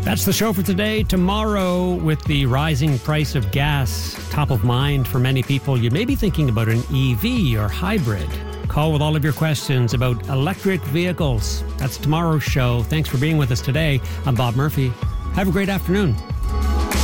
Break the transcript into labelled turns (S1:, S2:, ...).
S1: That's the show for today. Tomorrow, with the rising price of gas top of mind for many people, you may be thinking about an EV or hybrid. Call with all of your questions about electric vehicles. That's tomorrow's show. Thanks for being with us today. I'm Bob Murphy. Have a great afternoon.